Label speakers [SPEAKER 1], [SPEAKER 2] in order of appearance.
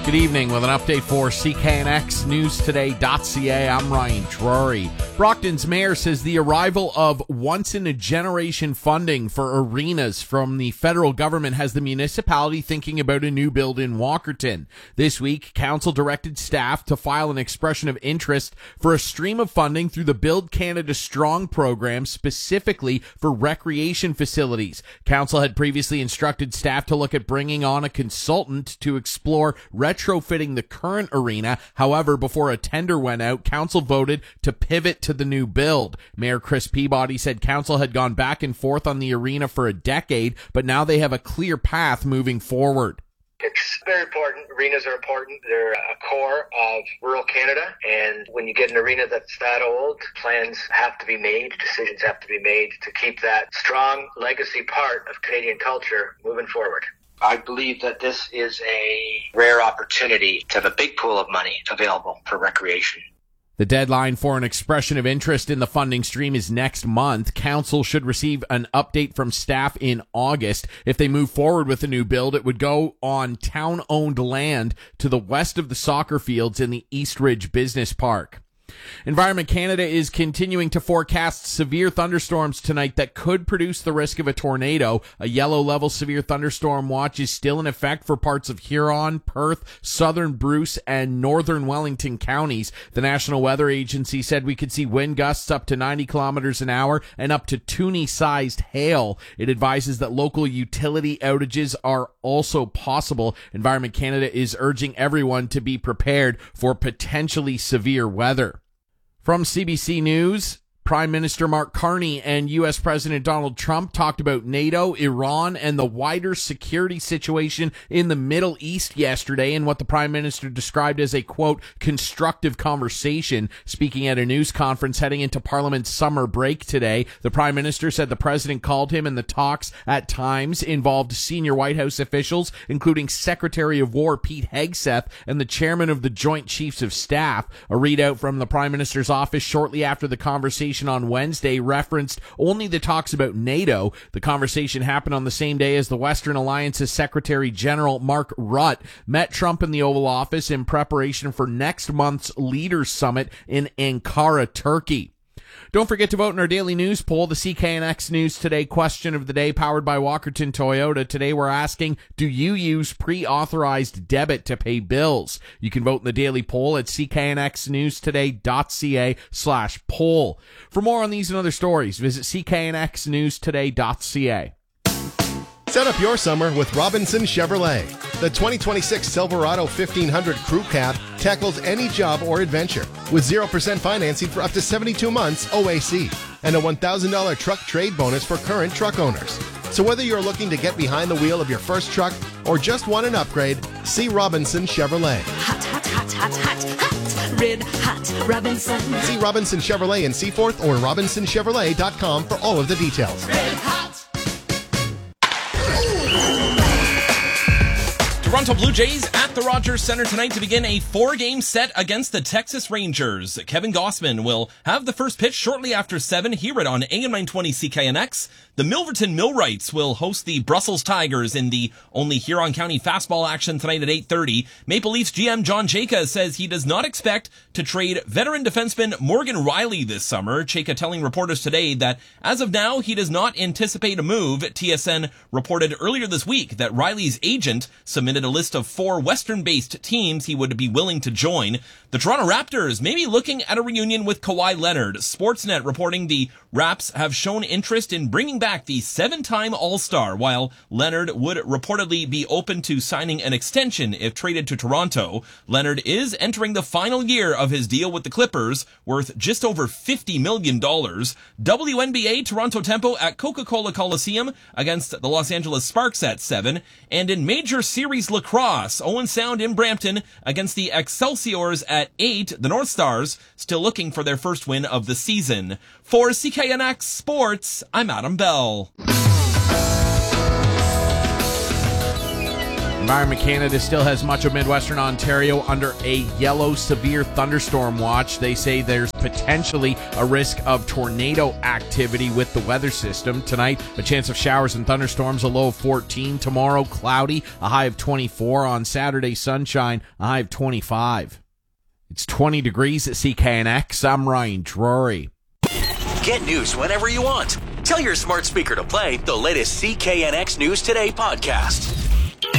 [SPEAKER 1] Good evening with an update for CKNX NewsToday.ca. I'm Ryan Drury. Brockton's mayor says the arrival of once-in-a-generation funding for arenas from the federal government has the municipality thinking about a new build in Walkerton. This week, council directed staff to file an expression of interest for a stream of funding through the Build Canada Strong program, specifically for recreation facilities. Council had previously instructed staff to look at bringing on a consultant to explore retrofitting the current arena. However, before a tender went out, council voted to pivot to the new build. Mayor Chris Peabody said council had gone back and forth on the arena for a decade, but now they have a clear path moving forward.
[SPEAKER 2] It's very important. Arenas are important. They're a core of rural Canada. And when you get an arena that's that old, plans have to be made, decisions have to be made to keep that strong legacy part of Canadian culture moving forward. I believe that this is a rare opportunity to have a big pool of money available for recreation.
[SPEAKER 1] The deadline for an expression of interest in the funding stream is next month. Council should receive an update from staff in August. If they move forward with the new build, it would go on town-owned land to the west of the soccer fields in the East Ridge Business Park. Environment Canada is continuing to forecast severe thunderstorms tonight that could produce the risk of a tornado. A yellow-level severe thunderstorm watch is still in effect for parts of Huron, Perth, southern Bruce, and northern Wellington counties. The National Weather Agency said we could see wind gusts up to 90 kilometers an hour and up to Toonie-sized hail. It advises that local utility outages are also possible. Environment Canada is urging everyone to be prepared for potentially severe weather. From CBC News, Prime Minister Mark Carney and U.S. President Donald Trump talked about NATO, Iran, and the wider security situation in the Middle East yesterday in what the Prime Minister described as a, quote, constructive conversation. Speaking at a news conference heading into Parliament's summer break today, the Prime Minister said the President called him and the talks at times involved senior White House officials, including Secretary of War Pete Hegseth and the Chairman of the Joint Chiefs of Staff. A readout from the Prime Minister's office shortly after the conversation on Wednesday referenced only the talks about NATO. The conversation happened on the same day as the Western Alliance's Secretary General Mark Rutte met Trump in the Oval Office in preparation for next month's Leaders Summit in Ankara, Turkey. Don't forget to vote in our daily news poll, the CKNX News Today question of the day, powered by Walkerton Toyota. Today we're asking, do you use pre-authorized debit to pay bills? You can vote in the daily poll at cknxnewstoday.ca/poll. For more on these and other stories, visit cknxnewstoday.ca.
[SPEAKER 3] Set up your summer with Robinson Chevrolet. The 2026 Silverado 1500 Crew Cab tackles any job or adventure with 0% financing for up to 72 months OAC and a $1,000 truck trade bonus for current truck owners. So whether you're looking to get behind the wheel of your first truck or just want an upgrade, see Robinson Chevrolet.
[SPEAKER 4] Hot, hot, hot, hot, hot, hot. Red hot Robinson.
[SPEAKER 3] See Robinson Chevrolet in Seaforth or RobinsonChevrolet.com for all of the details.
[SPEAKER 4] Red hot.
[SPEAKER 5] Toronto Blue Jays at the Rogers Centre tonight to begin a 4-game set against the Texas Rangers. Kevin Gossman will have the first pitch shortly after 7 here at on AM 920 CKNX. The Milverton Millwrights will host the Brussels Tigers in the only Huron County fastball action tonight at 8:30. Maple Leafs GM John Chayka says he does not expect to trade veteran defenseman Morgan Rielly this summer. Chayka telling reporters today that as of now, he does not anticipate a move. TSN reported earlier this week that Rielly's agent submitted a list of 4 Western-based teams he would be willing to join. The Toronto Raptors may be looking at a reunion with Kawhi Leonard. Sportsnet reporting the Raps have shown interest in bringing back the 7-time All-Star, while Leonard would reportedly be open to signing an extension if traded to Toronto. Leonard is entering the final year of his deal with the Clippers, worth just over $50 million. WNBA Toronto Tempo at Coca-Cola Coliseum against the Los Angeles Sparks at 7. And in Major Series Lacrosse, Owen Sound in Brampton against the Excelsiors at 8. The North Stars still looking for their first win of the season. For CKNX Sports, I'm Adam Bell.
[SPEAKER 1] Environment Canada still has much of Midwestern Ontario under a yellow severe thunderstorm watch. They say there's potentially a risk of tornado activity with the weather system. Tonight, a chance of showers and thunderstorms, a low of 14. Tomorrow, cloudy, a high of 24. On Saturday, sunshine, a high of 25. It's 20 degrees at CKNX. I'm Ryan Drury.
[SPEAKER 6] Get news whenever you want. Tell your smart speaker to play the latest CKNX News Today podcast.